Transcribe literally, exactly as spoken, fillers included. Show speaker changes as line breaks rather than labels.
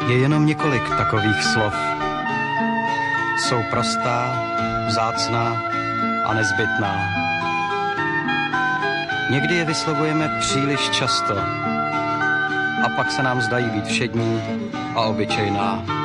Je jenom několik takových slov. Jsou prostá, vzácná a nezbytná. Někdy je vyslovujeme příliš často a pak se nám zdají být všední a obyčejná.